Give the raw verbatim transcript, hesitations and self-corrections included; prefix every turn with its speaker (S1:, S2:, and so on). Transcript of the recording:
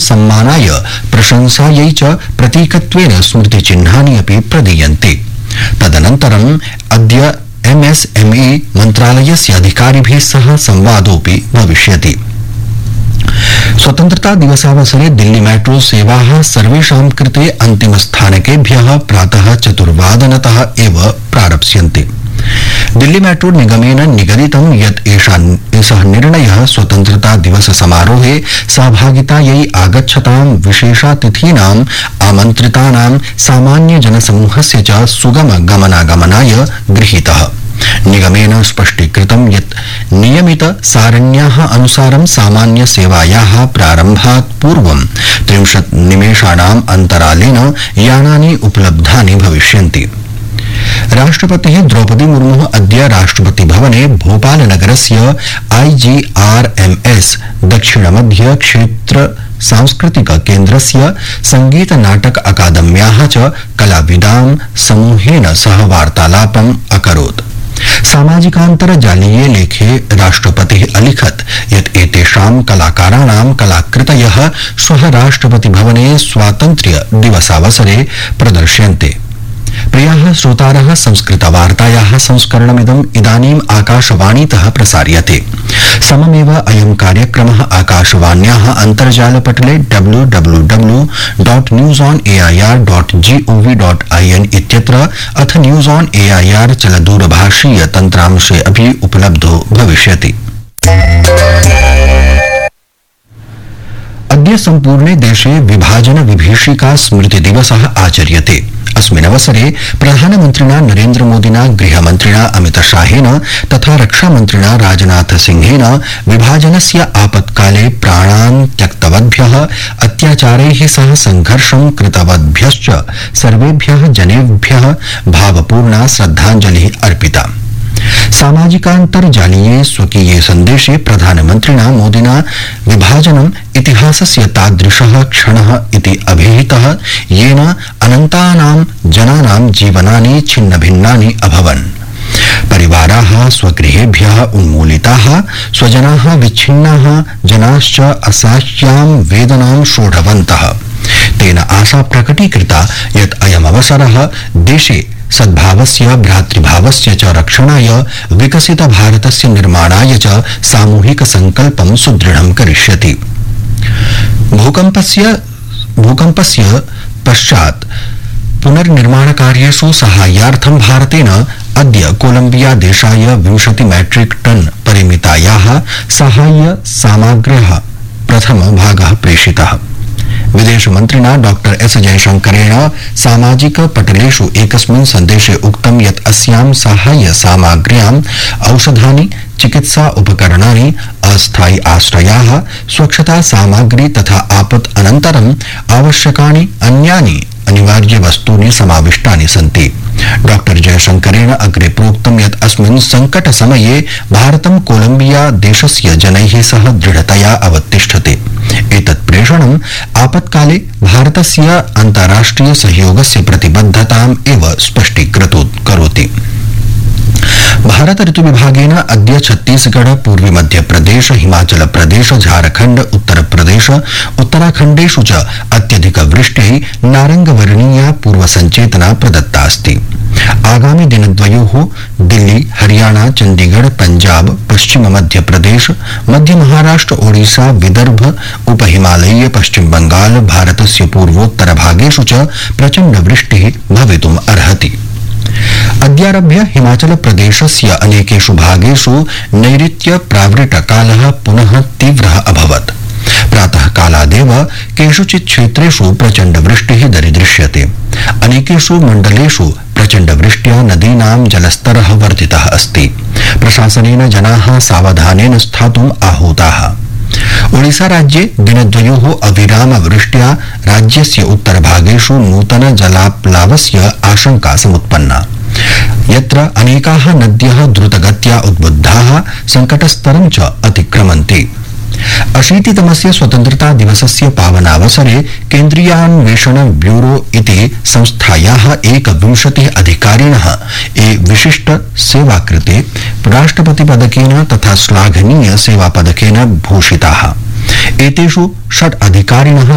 S1: सम्मानाय प्रशंसायै च प्रतीकत्वेन स्मृतिचिह्नानि अपि प्रदीयन्ते। तदनन्तरम् अद्य एमएसएमई मन्त्रालयस्य अधिकारिभिः सह संवादोऽपि भविष्यति। स्वतन्त्रता दिवसावसरे दिल्ली मेट्रो सेवाः सर्वेषां कृते अन्तिमस्थानकेभ्यः प्रातः चतुर्वादनतः एव प्रारप्स्यन्ते। दिल्ली मेट्रो निगमेन निगदितं यत् एषः निर्णयः स्वतन्त्रता दिवस समारोहे सहभागितायै आगच्छतां विशेषातिथीनाम् आमन्त्रितानां सामान्य जनसमूहस्य च सुगम गमनागमनाय गृहीतः। निगमेन स्पष्टीकृतं यत् नियमित सारण्याः अनुसारं सामान्य सेवायाः प्रारम्भात् पूर्वं त्रिंशत् निमेषाणाम् अन्तरालेन यानानि उपलब्धानि भविष्यन्ति। राष्ट्रपतिः द्रौपदी मुर्मुः अद्य राष्ट्रपति भवने भोपाल नगरस्य आईजीआरएमएस दक्षिणमध्य क्षेत्र सांस्कृतिक केन्द्रस्य संगीत नाटक अकादम्याः च कलाविदां समूहेन सह वार्तालापम् अकरोत्। सामाजिकान्तर्जालीये लेखे राष्ट्रपतिः अलिखत् यत् एतेषां कलाकाराणां कलाकृतयः श्वः राष्ट्रपति भवने स्वातन्त्र्य दिवसावसरे प्रदर्श्यन्ते। प्रियाः श्रोतारः, संस्कृतवार्तायाः संस्करणमिदम् इदानीम् आकाशवाणीतः प्रसार्यते। सममेव अयं कार्यक्रमः आकाशवाण्याः अन्तर्जालपटले W W W dot news on AIR dot gov dot IN इत्यत्र अथ न्यूज ऑन एआईआर चलदूरभाषीय तन्त्रांशे अपि उपलब्धो भविष्यति। अद्य सम्पूर्णे देशे विभाजन विभीषिका स्मृति दिवसः आचर्यते। अस्मिन् अवसरे प्रधानमन्त्रिणा नरेन्द्र मोदिना, गृहमन्त्रिणा अमित शाहेन तथा रक्षामन्त्रिणा राजनाथ सिंहेन विभाजनस्य आपत्काले प्राणान् त्यक्तवद्भ्यः, अत्याचारैः सह संघर्षं कृतवद्भ्यश्च सर्वेभ्यः जनेभ्यः भावपूर्णा श्रद्धाञ्जलिः अर्पिता। सामाजिकान्तर्जालीये स्वकीये सन्देशे प्रधानमन्त्रिणा मोदिना विभाजनम् इतिहासस्य तादृशः क्षणः इति अभिहितः येन अनन्तानां जनानां जीवनानि छिन्नभिन्नानि अभवन्। परिवाराः स्वगृहेभ्यः उन्मूलिताः, स्वजनाः विच्छिन्नाः, जनाश्च असह्यां वेदनां सोढवन्तः। तेन आशा प्रकटीकृता यत् अयमवसरः देशे सद्भावस्य, भ्रातृभावस्य च रक्षणाय, विकसित भारतस्य निर्माणाय च सामूहिक संकल्पं सुदृढं करिष्यति। भूकंपस्य भूकंपस्य पश्चात् पुनर्निर्माण कार्येषु साहाय्यार्थं भारतेन अद्य कोलंबिया देशाय विंशति मैट्रिक टन परिमितायाः साहाय्य सामग्र्याः प्रथम भागः प्रेषितः। विदेशमन्त्रिणा डॉक्टर एस जयशंकरेण सामाजिक पटलेषु एकस्मिन् सन्देशे उक्तं यत् अस्यां साहाय्य सामग्र्याम् औषधानि, चिकित्सा उपकरणानि, अस्थायी आश्रयाः, स्वच्छता सामग्री तथा आपत् अनन्तरम् आवश्यकानि अन्यानि अनिवार्य वस्तूनि समाविष्टानि सन्ति। डॉक्टर जयशंकरेण अग्रे प्रोक्तं यत् अस्मिन् संकट समये भारतं कोलंबिया देशस्य जनैः सह दृढतया अवतिष्ठते। एतत् प्रेषणम् आपत्काले भारतस्य अन्ताराष्ट्रिय सहयोगस्य प्रतिबद्धताम् एव स्पष्टीकरोति। भारत ऋतु विभागेन अद्य छत्तीसगढ़, पूर्वी मध्य प्रदेश, हिमाचल प्रदेश, झारखंड, उत्तर प्रदेश, उत्तराखंडेषु च अत्यधिक वृष्टिः नारंगवर्णीया पूर्व संचेतना प्रदत्ता अस्ति। आगामि दिनद्वयोः दिल्ली, हरियाणा, चंडीगढ़, पंजाब, पश्चिम मध्य प्रदेश, मध्य महाराष्ट्र, ओडिशा, विदर्भ, उपहिमालयीय पश्चिम बंगाल, भारतस्य पूर्वोत्तर भागेषु च प्रचंड वृष्टिः भवितुम् अर्हति। अद्यारभ्य हिमाचल प्रदेशस्य अनेकेषु भागेषु नैऋत्य प्रावृट्कालः पुनः तीव्रः अभवत्। प्रातः कालादेव केषुचित् क्षेत्रेषु प्रचंड वृष्टिः दरीदृश्यते। अनेकेषु मण्डलेषु प्रचंड वृष्ट्या नदीनां जलस्तरः वर्धितः अस्ति। प्रशासनेन जनाः सावधानेन स्थातुम् आहूताः। ओडिशा राज्ये दिनद्वयोः अविराम वृष्ट्या राज्यस्य उत्तरभागेषु नूतन जलाप्लावस्य आशंका समुत्पन्ना, यत्र अनेकाः नद्यः द्रुतगत्या उद्बुद्धाः संकटस्तरं च अतिक्रमन्ति। अशीतितमस्य स्वतन्त्रता दिवसस्य पावनावसरे केन्द्रीयान्वेषण ब्यूरो इति संस्थायाः एकविंशतिः अधिकारिणः ए विशिष्ट सेवाकृते राष्ट्रपतिपदकेन तथा श्लाघनीय सेवापदकेन भूषिताः। एतेषु षट् अधिकारिणः